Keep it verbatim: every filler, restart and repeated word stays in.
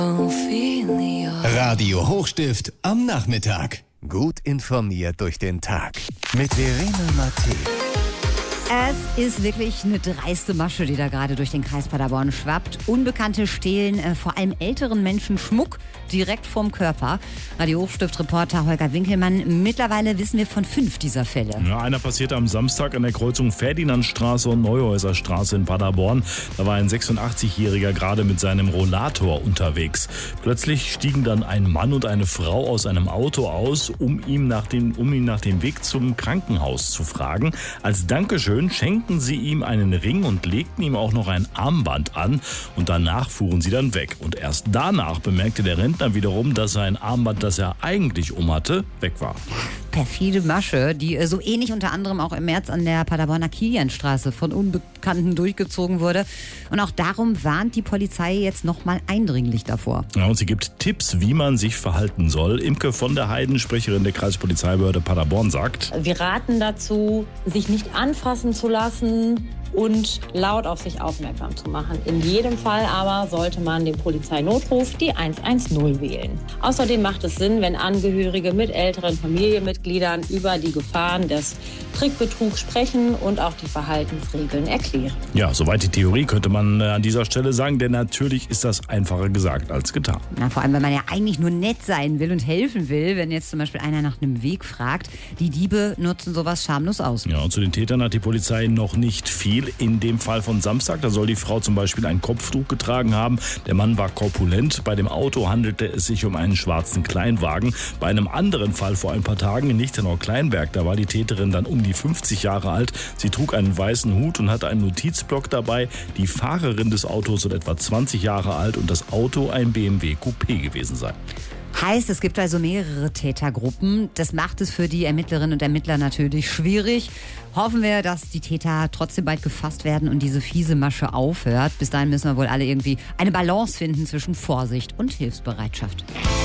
Radio Hochstift am Nachmittag. Gut informiert durch den Tag. Mit Verena Matthä. Es ist wirklich eine dreiste Masche, die da gerade durch den Kreis Paderborn schwappt. Unbekannte stehlen äh, vor allem älteren Menschen Schmuck direkt vom Körper. Radio Hochstift-Reporter Holger Winkelmann, mittlerweile wissen wir von fünf dieser Fälle. Ja, einer passierte am Samstag an der Kreuzung Ferdinandstraße und Neuhäuserstraße in Paderborn. Da war ein sechsundachtzigjähriger gerade mit seinem Rollator unterwegs. Plötzlich stiegen dann ein Mann und eine Frau aus einem Auto aus, um ihm nach dem, um ihn nach dem Weg zum Krankenhaus zu fragen. Als Dankeschön schenkten sie ihm einen Ring und legten ihm auch noch ein Armband an. Und danach fuhren sie dann weg. Und erst danach bemerkte der Rentner wiederum, dass sein Armband, das er eigentlich umhatte, weg war. Perfide Masche, die so ähnlich unter anderem auch im März an der Paderborner Kilianstraße von Unbekannten durchgezogen wurde. Und auch darum warnt die Polizei jetzt nochmal eindringlich davor. Ja, und sie gibt Tipps, wie man sich verhalten soll. Imke von der Heiden, Sprecherin der Kreispolizeibehörde Paderborn, sagt: Wir raten dazu, sich nicht anfassen zu lassen und laut auf sich aufmerksam zu machen. In jedem Fall aber sollte man den Polizeinotruf, die eins eins null, wählen. Außerdem macht es Sinn, wenn Angehörige mit älteren Familienmitgliedern über die Gefahren des Trickbetrugs sprechen und auch die Verhaltensregeln erklären. Ja, soweit die Theorie, könnte man an dieser Stelle sagen, denn natürlich ist das einfacher gesagt als getan. Na, vor allem, wenn man ja eigentlich nur nett sein will und helfen will, wenn jetzt zum Beispiel einer nach einem Weg fragt. Die Diebe nutzen sowas schamlos aus. Ja, und zu den Tätern hat die Polizei noch nicht viel. In dem Fall von Samstag, da soll die Frau zum Beispiel ein Kopftuch getragen haben. Der Mann war korpulent. Bei dem Auto handelte es sich um einen schwarzen Kleinwagen. Bei einem anderen Fall vor ein paar Tagen in Lichtenau-Kleinberg, da war die Täterin dann um die fünfzig Jahre alt. Sie trug einen weißen Hut und hatte einen Notizblock dabei. Die Fahrerin des Autos soll etwa zwanzig Jahre alt und das Auto ein B M W Coupé gewesen sein. Heißt, es gibt also mehrere Tätergruppen. Das macht es für die Ermittlerinnen und Ermittler natürlich schwierig. Hoffen wir, dass die Täter trotzdem bald gefasst werden und diese fiese Masche aufhört. Bis dahin müssen wir wohl alle irgendwie eine Balance finden zwischen Vorsicht und Hilfsbereitschaft.